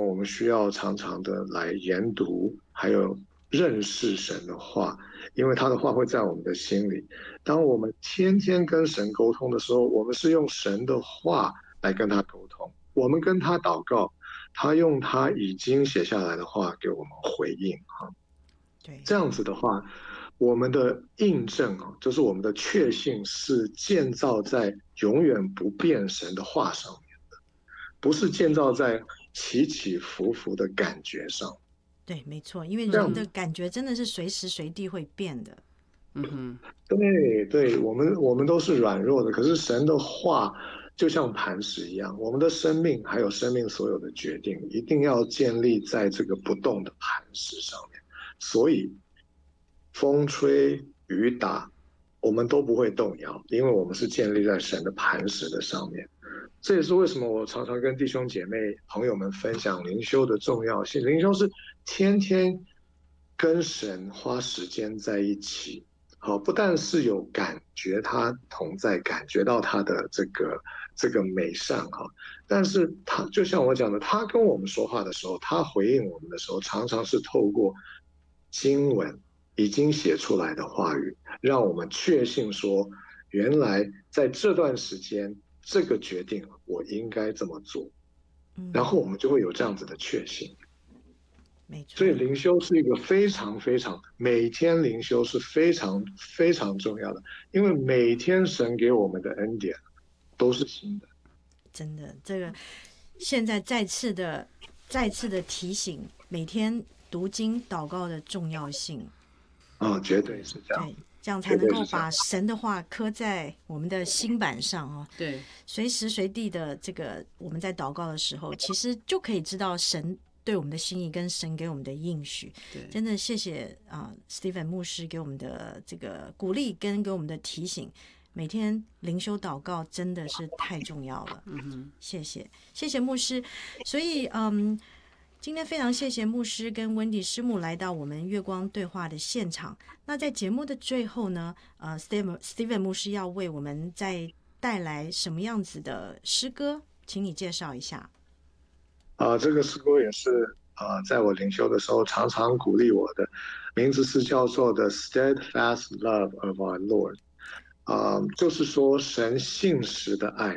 我们需要常常的来研读，还有认识神的话，因为他的话会在我们的心里。当我们天天跟神沟通的时候，我们是用神的话来跟他沟通，我们跟他祷告，他用他已经写下来的话给我们回应。 对， 这样子的话，我们的印证啊，就是我们的确信是建造在永远不变神的话上面，不是建造在起起伏伏的感觉上。 对，没错，因为这样， 人的感觉真的是随时随地会变的。 对对，我们都是软弱的，可是神的话就像磐石一样，我们的生命还有生命所有的决定，一定要建立在这个不动的磐石上面。所以风吹雨打，我们都不会动摇，因为我们是建立在神的磐石的上面。这也是为什么我常常跟弟兄姐妹朋友们分享灵修的重要性。灵修是天天跟神花时间在一起，好，不但是有感觉他同在，感觉到他的这个美善哈，但是他就像我讲的，他跟我们说话的时候，他回应我们的时候，常常是透过经文已经写出来的话语，让我们确信说，原来在这段时间，这个决定我应该这么做，然后我们就会有这样子的确信。 没错。 所以灵修是一个非常非常，每天灵修是非常非常重要的，因为每天神给我们的恩典都是新的。 真的，这个现在再次的提醒，每天读经祷告的重要性。 绝对是这样， 对，这样才绝能对是这样。 够把神的话刻在我们的心板上哦。 对， 随时随地的这个我们在祷告的时候，其实就可以知道神对我们的心意跟神给我们的应许。真的谢谢Stephen 牧师给我们的这个鼓励跟给我们的提醒。每天灵修祷告真的是太重要了。谢谢牧师。所以今天非常谢谢牧师跟温迪师母来到我们月光对话的现场。那在节目的最后呢，Stephen 牧师要为我们再带来什么样子的诗歌，请你介绍一下。 这个诗歌也是在我灵修的时候常常鼓励我的，名字是叫做《The Steadfast Love of Our Lord》。就是说神信实的爱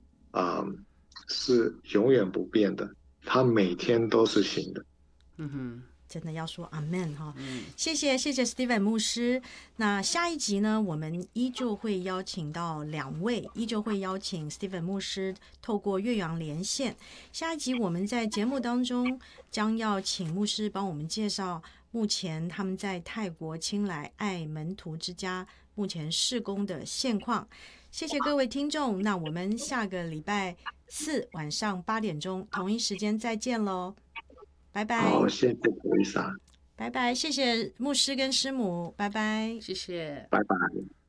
是永远不变的，他每天都是新的。 真的要说 Amen 哈，谢谢 Stephen 牧师。那下一集呢，我们依旧会邀请到2位，依旧会邀请 Stephen 牧师透过岳阳连线。下一集我们在节目当中将要请牧师帮我们介绍目前他们在泰国清莱爱门徒之家目前事工的现况。谢谢各位听众，那我们下个礼拜4晚上8点钟同一时间再见咯。拜拜。 好，谢谢布丽莎， 拜拜，谢谢牧师跟师母，拜拜， 谢谢， 拜拜。